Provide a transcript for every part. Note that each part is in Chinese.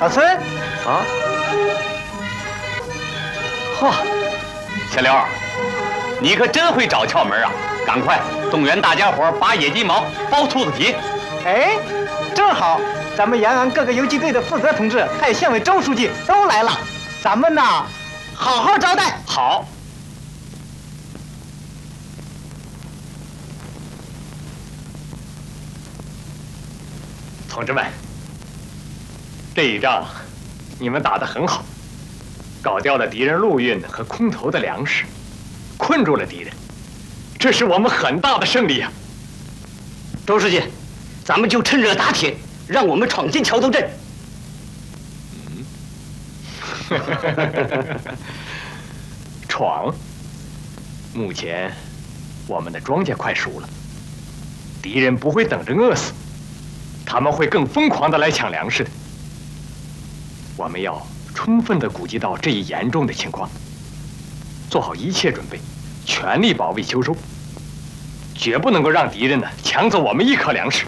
老孙啊，嚯，小刘，你可真会找窍门啊！赶快动员大家伙拔野鸡毛、包兔子蹄。 哎，正好咱们延安各个游击队的负责同志，还有县委周书记都来了，咱们呐，好好招待。 好。同志们，这一仗你们打得很好，搞掉了敌人陆运和空投的粮食，困住了敌人，这是我们很大的胜利呀！ 周书记，咱们就趁热打铁，让我们闯进桥头镇。 闯。目前我们的庄稼快熟了，敌人不会等着饿死，他们会更疯狂地来抢粮食的。我们要充分地估计到这一严重的情况，做好一切准备，全力保卫秋收，绝不能够让敌人呢抢走我们一颗粮食。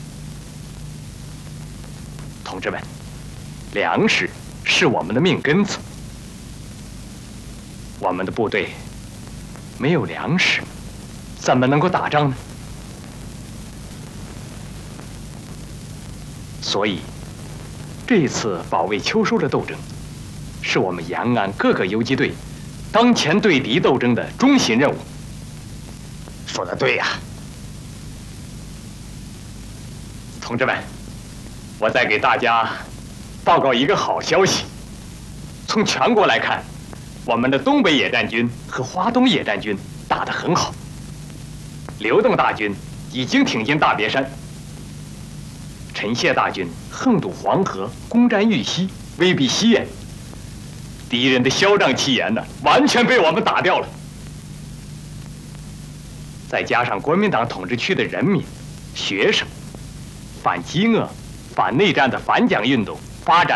同志们，粮食是我们的命根子，我们的部队没有粮食，怎么能够打仗呢？所以，这次保卫秋收的斗争，是我们延安各个游击队当前对敌斗争的中心任务。 说得对呀， 同志们，我再给大家报告一个好消息。从全国来看，我们的东北野战军和华东野战军打得很好。刘邓大军已经挺进大别山，陈谢大军横渡黄河，攻占玉溪，威逼西延。敌人的嚣张气焰呢，完全被我们打掉了。再加上国民党统治区的人民、学生反饥饿、反内战的反蒋运动发展